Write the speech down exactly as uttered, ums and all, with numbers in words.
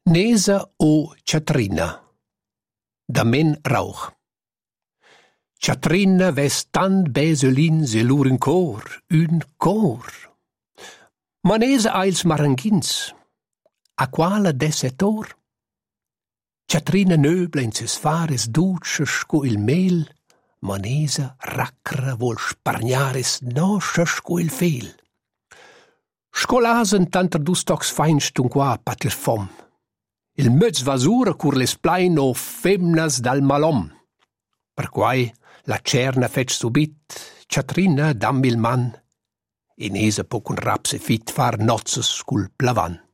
Nesa o Ciatrina, da men Rauch. Ciatrina ves tant beselin se lur un cor, un cor. Ma Nesa ails maranghins, a quala desetor? Ciatrina nöbla in ses fares duce sco il mel, ma Nesa racra vol spargnares noscia sco il fel. Scolasen tanter dus tocs feinst un qua pater fom. Il möz vasura cur les plaino femnas dal malom. Per quai la cerna fetch subit, Ciatrina dammi il man, e Nesa po cun rapse fit far nozzes cul plavan.